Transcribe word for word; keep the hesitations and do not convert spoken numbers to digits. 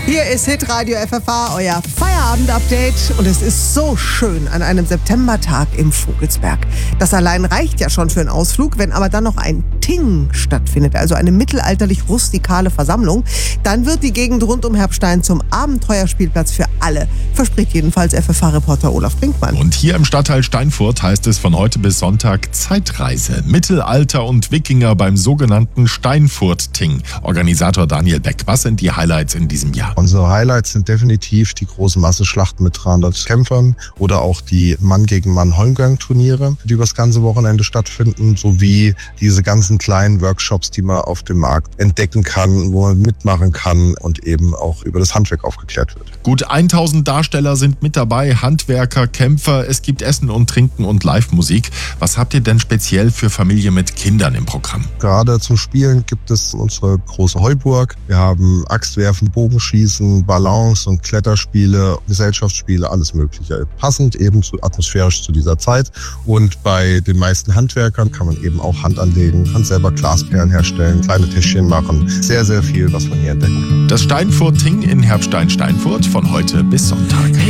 Hier ist Hitradio F F H, euer Feierabend-Update. Und es ist so schön an einem Septembertag im Vogelsberg. Das allein reicht ja schon für einen Ausflug. Wenn aber dann noch ein Ting stattfindet, also eine mittelalterlich-rustikale Versammlung, dann wird die Gegend rund um Herbstein zum Abenteuerspielplatz für alle. Verspricht jedenfalls F F H-Reporter Olaf Brinkmann. Und hier im Stadtteil Steinfurt heißt es von heute bis Sonntag Zeitreise. Mittelalter und Wikinger beim sogenannten Steinfurt-Ting. Organisator Daniel Beck, was sind die Highlights in diesem Jahr? Unsere Highlights sind definitiv die großen Massenschlachten mit dreihundert Kämpfern oder auch die Mann-gegen-Mann-Holmgang-Turniere, die über das ganze Wochenende stattfinden, sowie diese ganzen kleinen Workshops, die man auf dem Markt entdecken kann, wo man mitmachen kann und eben auch über das Handwerk aufgeklärt wird. Gut tausend Darsteller sind mit dabei, Handwerker, Kämpfer, es gibt Essen und Trinken und Live-Musik. Was habt ihr denn speziell für Familie mit Kindern im Programm? Gerade zum Spielen gibt es unsere große Heuburg. Wir haben Axtwerfen, Bogenschießen, Balance und Kletterspiele, Gesellschaftsspiele, alles Mögliche. Passend eben zu, atmosphärisch zu dieser Zeit. Und bei den meisten Handwerkern kann man eben auch Hand anlegen, kann selber Glasperlen herstellen, kleine Tischchen machen. Sehr, sehr viel, was man hier entdecken kann. Das Steinfurt-Ting in Herbstein-Steinfurt von heute bis Sonntag.